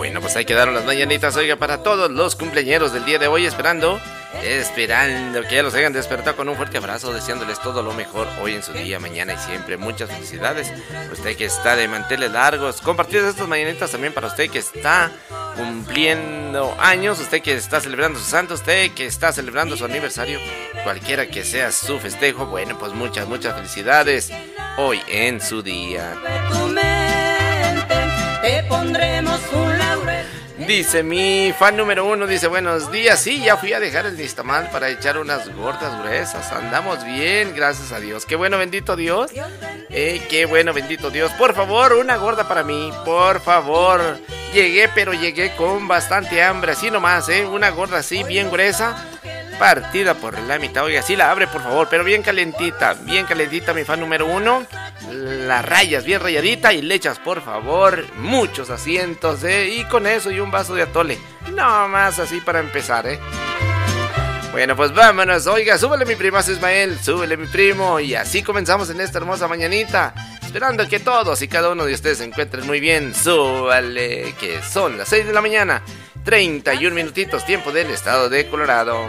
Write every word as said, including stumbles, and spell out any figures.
Bueno, pues hay que dar las mañanitas, oiga, para todos los cumpleañeros del día de hoy, esperando, esperando que ya los hayan despertado con un fuerte abrazo, deseándoles todo lo mejor hoy en su día, mañana y siempre. Muchas felicidades. Usted que está de manteles largos, compartir estas mañanitas también para usted que está cumpliendo años, usted que está celebrando su santo, usted que está celebrando su aniversario, cualquiera que sea su festejo, bueno, pues muchas, muchas felicidades hoy en su día. Te pondremos un laurel. Dice mi fan número uno, dice buenos días, sí, ya fui a dejar el nixtamal para echar unas gordas gruesas, andamos bien, gracias a Dios, qué bueno, bendito Dios, eh, qué bueno, bendito Dios, por favor, una gorda para mí, por favor, llegué, pero llegué con bastante hambre, así nomás, eh, una gorda así, bien gruesa, partida por la mitad, oiga, sí la abre, por favor, pero bien calentita, bien calentita, mi fan número uno. Las rayas bien rayadita y le echas, por favor, muchos asientos, ¿eh? Y con eso y un vaso de atole. No más así para empezar, ¿eh? Bueno, pues vámonos. Oiga, súbele mi primazo Ismael, súbele mi primo. Y así comenzamos en esta hermosa mañanita. Esperando que todos y cada uno de ustedes se encuentren muy bien. Súbale, que son las seis de la mañana. treinta y un minutitos, tiempo del estado de Colorado.